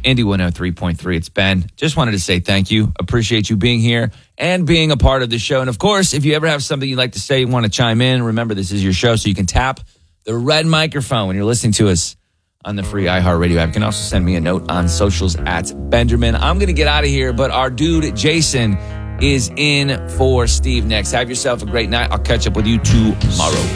Indy 103.3. It's Ben. Just wanted to say thank you. Appreciate you being here and being a part of the show. And of course, if you ever have something you'd like to say, you want to chime in, remember this is your show, so you can tap the red microphone when you're listening to us on the free iHeartRadio app. You can also send me a note on socials at Benjamin. I'm going to get out of here, but our dude Jason is in for Steve next. Have yourself a great night. I'll catch up with you tomorrow.